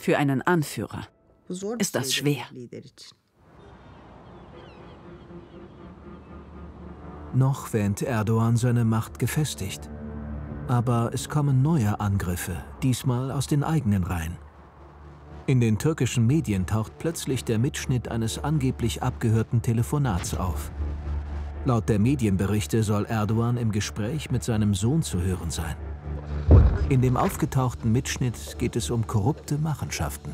Für einen Anführer ist das schwer. Noch wähnt Erdoğan seine Macht gefestigt. Aber es kommen neue Angriffe, diesmal aus den eigenen Reihen. In den türkischen Medien taucht plötzlich der Mitschnitt eines angeblich abgehörten Telefonats auf. Laut der Medienberichte soll Erdoğan im Gespräch mit seinem Sohn zu hören sein. In dem aufgetauchten Mitschnitt geht es um korrupte Machenschaften.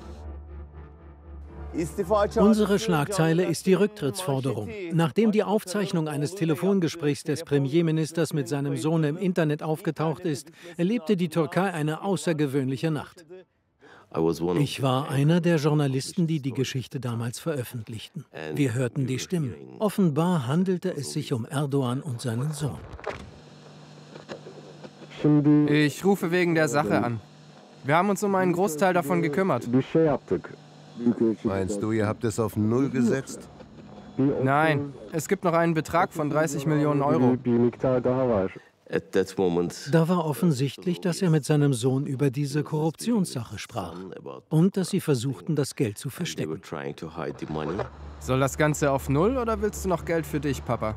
Unsere Schlagzeile ist die Rücktrittsforderung. Nachdem die Aufzeichnung eines Telefongesprächs des Premierministers mit seinem Sohn im Internet aufgetaucht ist, erlebte die Türkei eine außergewöhnliche Nacht. Ich war einer der Journalisten, die die Geschichte damals veröffentlichten. Wir hörten die Stimmen. Offenbar handelte es sich um Erdoğan und seinen Sohn. Ich rufe wegen der Sache an. Wir haben uns um einen Großteil davon gekümmert. Meinst du, ihr habt es auf Null gesetzt? Nein, es gibt noch einen Betrag von 30 Millionen Euro. Da war offensichtlich, dass er mit seinem Sohn über diese Korruptionssache sprach und dass sie versuchten, das Geld zu verstecken. Soll das Ganze auf Null oder willst du noch Geld für dich, Papa?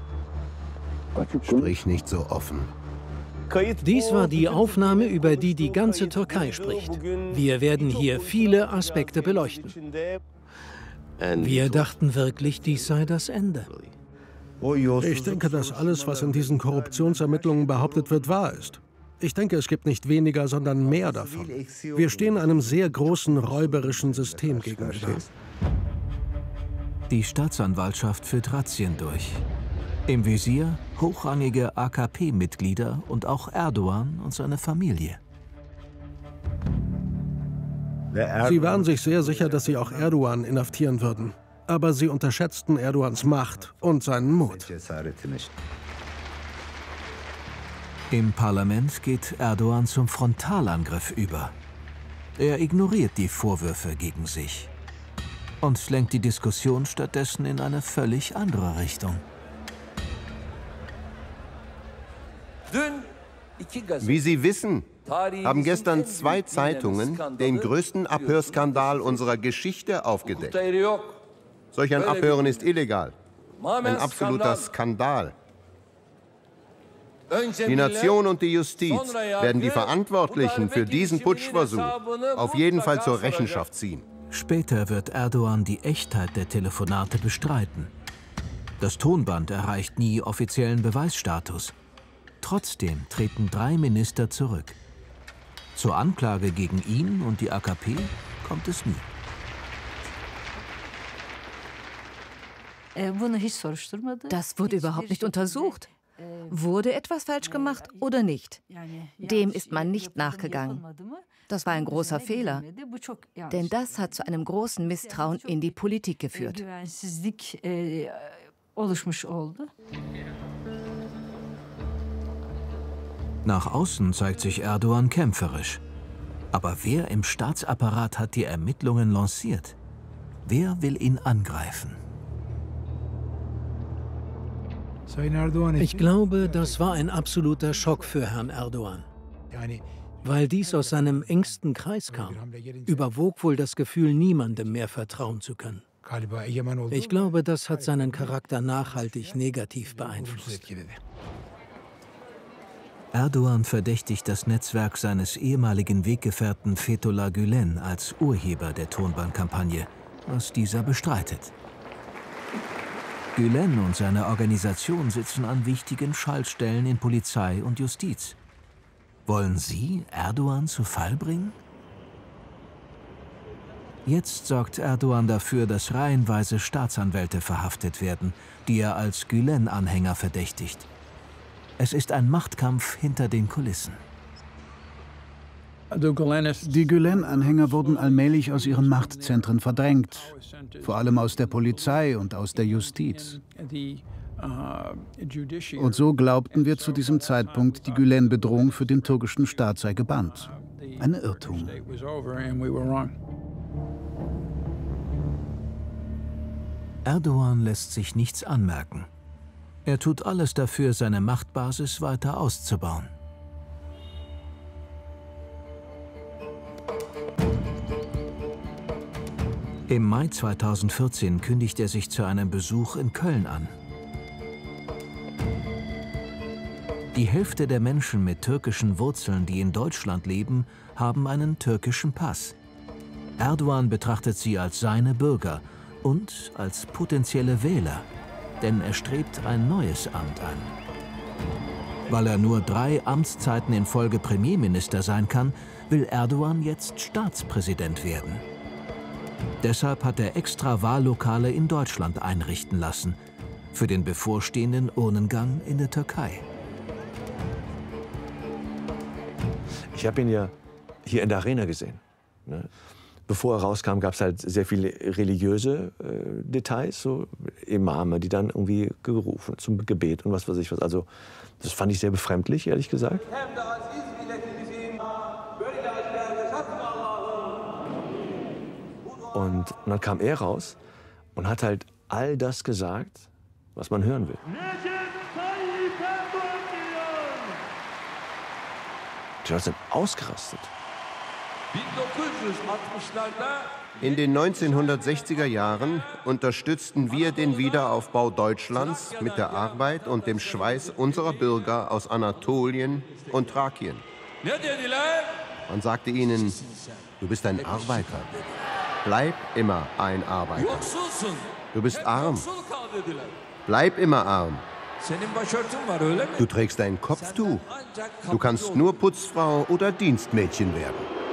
Sprich nicht so offen. Dies war die Aufnahme, über die die ganze Türkei spricht. Wir werden hier viele Aspekte beleuchten. Wir dachten wirklich, dies sei das Ende. Ich denke, dass alles, was in diesen Korruptionsermittlungen behauptet wird, wahr ist. Ich denke, es gibt nicht weniger, sondern mehr davon. Wir stehen einem sehr großen räuberischen System gegenüber. Die Staatsanwaltschaft führt Razzien durch. Im Visier hochrangige AKP-Mitglieder und auch Erdoğan und seine Familie. Sie waren sich sehr sicher, dass sie auch Erdoğan inhaftieren würden. Aber sie unterschätzten Erdoğans Macht und seinen Mut. Im Parlament geht Erdoğan zum Frontalangriff über. Er ignoriert die Vorwürfe gegen sich und lenkt die Diskussion stattdessen in eine völlig andere Richtung. Wie Sie wissen, haben gestern 2 Zeitungen den größten Abhörskandal unserer Geschichte aufgedeckt. Solch ein Abhören ist illegal. Ein absoluter Skandal. Die Nation und die Justiz werden die Verantwortlichen für diesen Putschversuch auf jeden Fall zur Rechenschaft ziehen. Später wird Erdoğan die Echtheit der Telefonate bestreiten. Das Tonband erreicht nie offiziellen Beweisstatus. Trotzdem treten 3 Minister zurück. Zur Anklage gegen ihn und die AKP kommt es nie. Das wurde überhaupt nicht untersucht. Wurde etwas falsch gemacht oder nicht? Dem ist man nicht nachgegangen. Das war ein großer Fehler, denn das hat zu einem großen Misstrauen in die Politik geführt. Nach außen zeigt sich Erdoğan kämpferisch. Aber wer im Staatsapparat hat die Ermittlungen lanciert? Wer will ihn angreifen? Ich glaube, das war ein absoluter Schock für Herrn Erdoğan. Weil dies aus seinem engsten Kreis kam, überwog wohl das Gefühl, niemandem mehr vertrauen zu können. Ich glaube, das hat seinen Charakter nachhaltig negativ beeinflusst. Erdoğan verdächtigt das Netzwerk seines ehemaligen Weggefährten Fethullah Gülen als Urheber der Tonbandkampagne, was dieser bestreitet. Gülen und seine Organisation sitzen an wichtigen Schaltstellen in Polizei und Justiz. Wollen sie Erdoğan zu Fall bringen? Jetzt sorgt Erdoğan dafür, dass reihenweise Staatsanwälte verhaftet werden, die er als Gülen-Anhänger verdächtigt. Es ist ein Machtkampf hinter den Kulissen. Die Gülen-Anhänger wurden allmählich aus ihren Machtzentren verdrängt, vor allem aus der Polizei und aus der Justiz. Und so glaubten wir zu diesem Zeitpunkt, die Gülen-Bedrohung für den türkischen Staat sei gebannt. Ein Irrtum. Erdoğan lässt sich nichts anmerken. Er tut alles dafür, seine Machtbasis weiter auszubauen. Im Mai 2014 kündigt er sich zu einem Besuch in Köln an. Die Hälfte der Menschen mit türkischen Wurzeln, die in Deutschland leben, haben einen türkischen Pass. Erdogan betrachtet sie als seine Bürger und als potenzielle Wähler, denn er strebt ein neues Amt an. Weil er nur 3 Amtszeiten in Folge Premierminister sein kann, will Erdogan jetzt Staatspräsident werden. Deshalb hat er extra Wahllokale in Deutschland einrichten lassen, für den bevorstehenden Urnengang in der Türkei. Ich habe ihn ja hier in der Arena gesehen. Ne? Bevor er rauskam, gab es halt sehr viele religiöse Details, so Imame, die dann irgendwie gerufen zum Gebet und was weiß ich was. Also das fand ich sehr befremdlich, ehrlich gesagt. Und dann kam er raus und hat halt all das gesagt, was man hören will. Die Leute sind ausgerastet. In den 1960er Jahren unterstützten wir den Wiederaufbau Deutschlands mit der Arbeit und dem Schweiß unserer Bürger aus Anatolien und Thrakien. Man sagte ihnen, du bist ein Arbeiter. Bleib immer ein Arbeiter. Du bist arm. Bleib immer arm. Du trägst ein Kopftuch. Du kannst nur Putzfrau oder Dienstmädchen werden.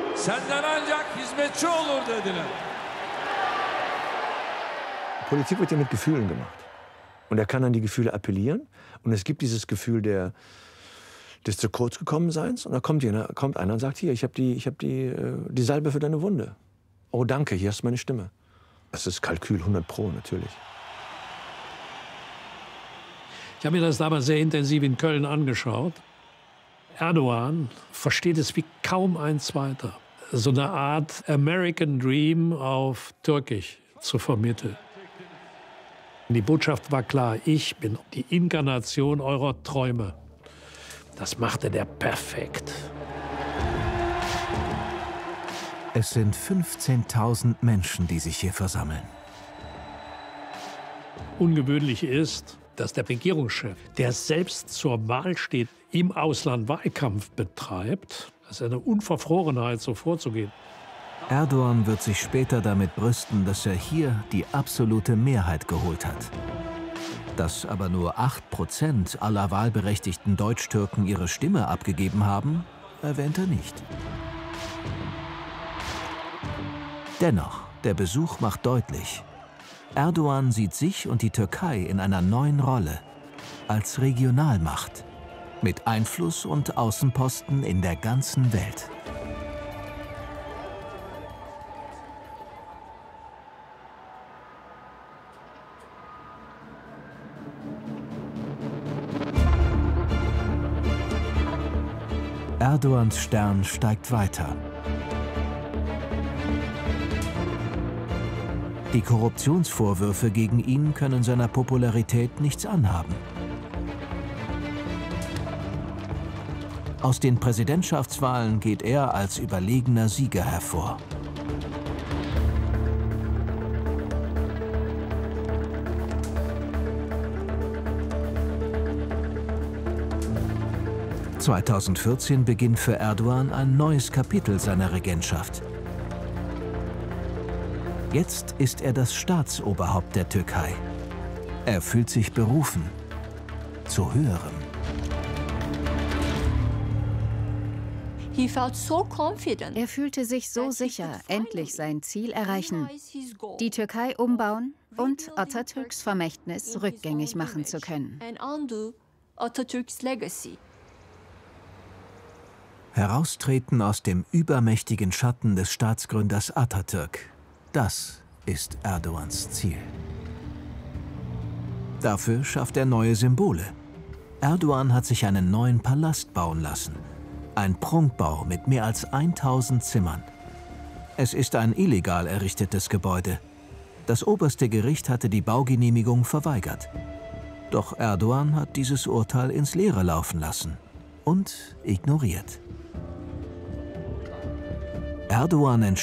Politik wird ja mit Gefühlen gemacht. Und er kann an die Gefühle appellieren. Und es gibt dieses Gefühl des zu kurz gekommen Seins. Und da kommt einer und sagt, hier, ich habe die Salbe für deine Wunde. Oh, danke, hier hast du meine Stimme. Das ist Kalkül 100% natürlich. Ich habe mir das damals sehr intensiv in Köln angeschaut. Erdogan versteht es wie kaum ein zweiter, so eine Art American Dream auf Türkisch zu vermitteln. Die Botschaft war klar, ich bin die Inkarnation eurer Träume. Das machte der perfekt. Es sind 15.000 Menschen, die sich hier versammeln. Ungewöhnlich ist, dass der Regierungschef, der selbst zur Wahl steht, im Ausland Wahlkampf betreibt. Das ist eine Unverfrorenheit, so vorzugehen. Erdogan wird sich später damit brüsten, dass er hier die absolute Mehrheit geholt hat. Dass aber nur 8% aller wahlberechtigten Deutschtürken ihre Stimme abgegeben haben, erwähnt er nicht. Dennoch, der Besuch macht deutlich, Erdogan sieht sich und die Türkei in einer neuen Rolle, als Regionalmacht, mit Einfluss und Außenposten in der ganzen Welt. Erdogans Stern steigt weiter. Die Korruptionsvorwürfe gegen ihn können seiner Popularität nichts anhaben. Aus den Präsidentschaftswahlen geht er als überlegener Sieger hervor. (2014) beginnt für Erdogan ein neues Kapitel seiner Regentschaft. Jetzt ist er das Staatsoberhaupt der Türkei. Er fühlt sich berufen, zu Höherem. Er fühlte sich so sicher, endlich sein Ziel erreichen, die Türkei umbauen und Atatürks Vermächtnis rückgängig machen zu können. Heraustreten aus dem übermächtigen Schatten des Staatsgründers Atatürk. Das ist Erdogans Ziel. Dafür schafft er neue Symbole. Erdogan hat sich einen neuen Palast bauen lassen. Ein Prunkbau mit mehr als 1000 Zimmern. Es ist ein illegal errichtetes Gebäude. Das oberste Gericht hatte die Baugenehmigung verweigert. Doch Erdogan hat dieses Urteil ins Leere laufen lassen und ignoriert. Erdogan entscheidet,